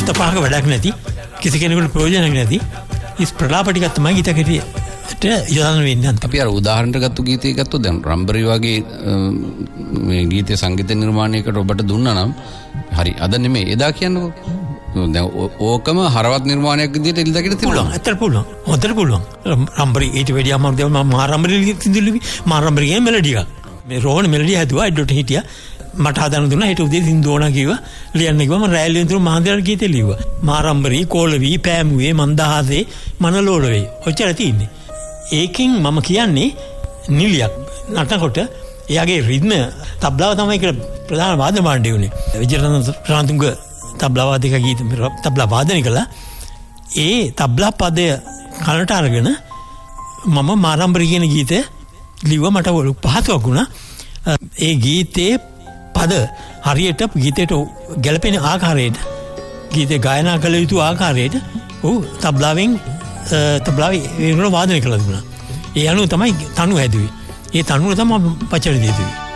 පහක වැඩක් නැති කිසි කෙනෙකුට ප්‍රයෝජනයක් නැති ඉස් ප්‍රලාප ටිකක් තමයි ගීත කෙටියට යොදන්න වෙන්නේ. අපි අර උදාහරණයක් ගත්ත ගීතයක් ගත්තොත් දැන් රම්බරි වගේ මේ ගීතය සංගීත නිර්මාණයකට ඔබට දුන්නා නම් හරි අද නෙමෙයි එදා කියන්නකෝ. දැන් ඕකම හරවත් නිර්මාණයක් විදිහට එළිදකිට තිබුණා. ඇත්තට පුළුවන්. හොඳට පුළුවන්. රම්බරි ඊට වැඩිය අමාරු මම රම්බරි සින්දුලුවි රම්බරි ගේ මෙලඩි එකක්. මේ රෝහණ මෙලඩි හැදුවා ඉඩට හිටියා. මට හදන්න දුන්නා හිට උදේ සින්දු ඕන කිව්වා. ලියන්න කිව්වා මම රැයලියෙන් තුරු මහන්දියට ගීතේ ලිව්වා. මාරම්බරි කෝලවි පෑමුවේ මන්දහසේ මනලෝලවේ. ඔච්චර තියෙන්නේ. ඒකෙන් මම කියන්නේ නිලියක් නටනකොට එයාගේ රිද්ම තබ්ලාව තමයි කියලා ප්‍රධාන වාදන භාණ්ඩය උනේ. විජේරත්න ප්‍රාන්තුංග තබ්ලා වාදක ගීත තබ්ලා වාදනය කළා. ඒ තබ්ලා පදය කනට අරගෙන මම මාරම්බරි කියන ගීතය ලිව්වා. මට පහසුවක් වුණා. ඒ ගීතේ පද හරියට ගීතයට ගැලපෙන ආකාරයට ගීතේ ගායනා කළ යුතු ආකාරයට තබ්ලාවෙන් තබ්ලාවේ වාදනය කළා දුන්නා. ඒ අනුව තමයි තනු හැදුවේ. ඒ තනුව තමයි පචර දීතුවේ.